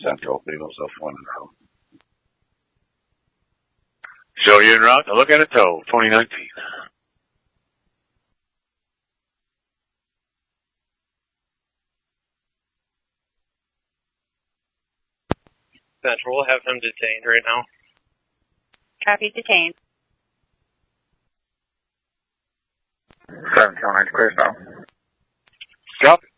Central, leave himself 1 and 0. Show you en route to Look at a Tow, 2019. Central, we'll have him detained right now. Copy, detained. 729 clear south. Copy.